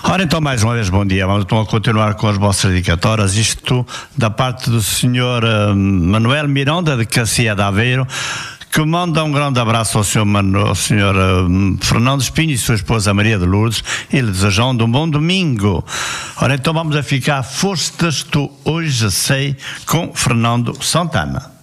Ora então, mais uma vez, bom dia. Vamos então continuar com as vossas dedicatórias. Isto da parte do Sr. Manuel Miranda, de Cacia de Aveiro, que manda um grande abraço ao Sr. Fernando Espinho e sua esposa Maria de Lourdes, e lhe desejando um bom domingo. Ora então vamos a ficar Fostas Tu Hoje Sei, com Fernando Santana.